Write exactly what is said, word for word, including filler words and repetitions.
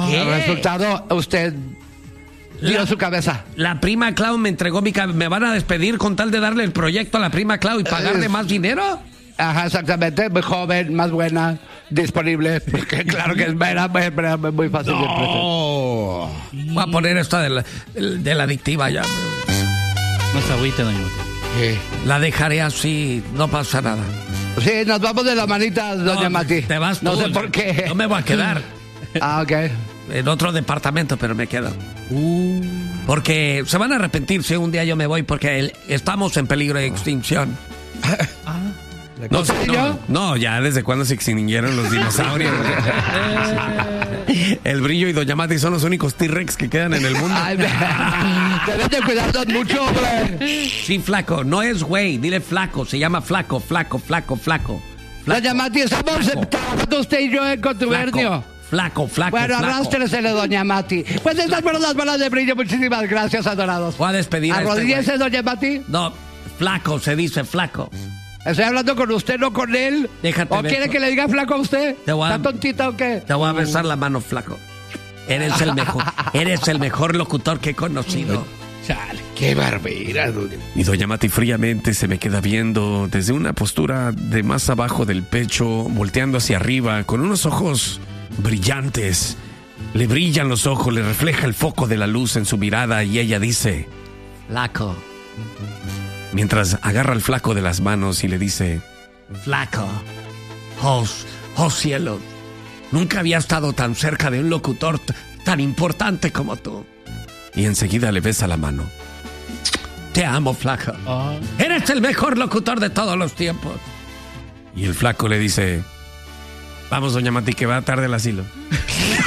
¿Qué? El resultado, usted dio La- su cabeza. La prima Clau me entregó mi cabeza. ¿Me van a despedir con tal de darle el proyecto a la prima Clau y pagarle Es- más dinero? Ajá, exactamente. Muy joven, más buena, disponible. Porque claro que es vera, muy, muy, muy fácil de ofrecer. Oh. Voy a poner esta de la, de la adictiva ya. No se agüite, doña Mati. Sí. La dejaré así, no pasa nada. Sí, nos vamos de las manitas, doña No, Mati. Te vas No tú. sé por qué. No me voy a quedar Ah, ok. en otro departamento, pero me quedo. Uh. Porque se van a arrepentir si un día yo me voy, porque el- estamos en peligro de extinción. No, ¿En serio? no, no, ya desde cuándo se extinguieron los dinosaurios. El Brillo y Doña Mati son los únicos T-Rex que quedan en el mundo. Ay, me- debes de cuidarnos mucho, hombre. Sí, flaco, no es güey, dile flaco, se llama flaco, flaco, flaco, flaco. Flaco, Doña Mati, estamos Flaco. trabajando usted y yo en contubernio. flaco, flaco, Bueno, flaco. arrástresele, doña Mati. Pues estas fueron las balas de Brillo. Muchísimas gracias, adorados. Voy a despedir a este Arrodíllese, güey. doña Mati. No, flaco, se dice flaco. Estoy hablando con usted, no con él. Déjate ¿O ver. quiere que le diga flaco a usted? Te voy a- ¿Está tontita o qué? Te voy a besar la mano, flaco. Eres el mejor, eres el mejor locutor que he conocido. Chale. Qué barbera, doña. Y Doña Mati fríamente se me queda viendo desde una postura de más abajo del pecho, volteando hacia arriba, con unos ojos brillantes. Le brillan los ojos, le refleja el foco de la luz en su mirada y ella dice, flaco. Mientras agarra al flaco de las manos y le dice, flaco, oh, oh cielo, nunca había estado tan cerca de un locutor t- tan importante como tú. Y enseguida le besa la mano. Te amo, flaco. Oh. Eres el mejor locutor de todos los tiempos. Y el flaco le dice, vamos, doña Mati, que va tarde al asilo.